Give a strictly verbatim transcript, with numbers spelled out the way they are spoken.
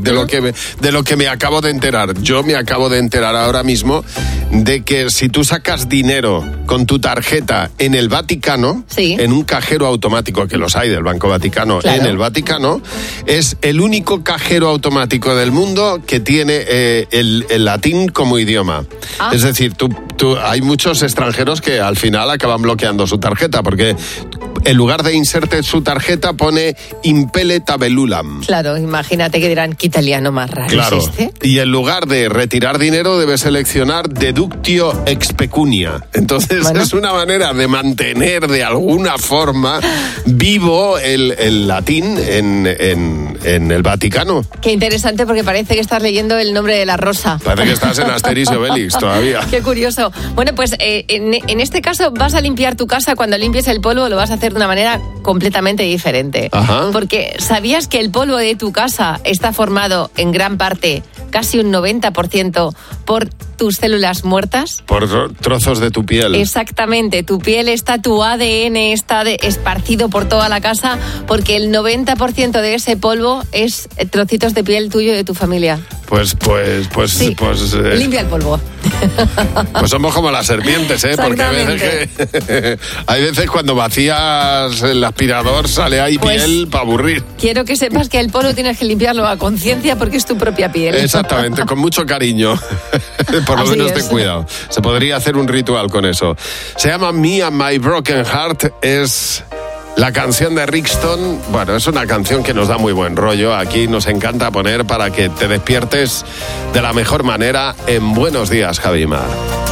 de lo que me, de lo que me acabo de enterar. Yo me acabo de enterar ahora mismo de que si tú sacas dinero con tu tarjeta en el Vaticano, sí. en un cajero automático, que los hay del Banco Vaticano, claro. en el Vaticano, es el único cajero automático del mundo que tiene eh, el, el latín como idioma. Ah. Es decir, tú, tú, hay muchos extranjeros que al final acaban bloqueando su tarjeta porque en lugar de inserte su tarjeta pone impele tabellulam. Claro, imagínate que dirán, ¿qué italiano más raro Claro. es este? Y en lugar de retirar dinero debe seleccionar deductio ex pecunia. Entonces Bueno. es una manera de mantener de alguna forma vivo el, el latín en, en, en el Vaticano. Qué interesante, porque parece que estás leyendo el nombre de la rosa. Parece que estás en Asterix y Obelix todavía. Qué curioso. Bueno, pues eh, en, en este caso vas a limpiar tu casa. Cuando limpies el polvo lo vas a hacer de una manera completamente diferente. Ajá. Porque ¿sabías que el polvo de tu casa está formado en gran parte, casi un noventa por ciento, por tus células muertas? Por tro- trozos de tu piel. Exactamente, tu piel está, tu A D N está de, esparcido por toda la casa, porque el noventa por ciento de ese polvo es trocitos de piel tuyo y de tu familia. Pues, pues, pues, Sí, pues... eh, limpia el polvo. Pues somos como las serpientes, ¿eh? Porque hay veces, que, hay veces cuando vacías el aspirador sale ahí Pues, piel para aburrir. Quiero que sepas que el polvo tienes que limpiarlo a conciencia porque es tu propia piel. Exactamente, con mucho cariño. Por lo Así menos es. ten cuidado. Se podría hacer un ritual con eso. Se llama Me and My Broken Heart. Es la canción de Rixton. Bueno, es una canción que nos da muy buen rollo. Aquí nos encanta poner para que te despiertes de la mejor manera en Buenos Días, Javi Mar.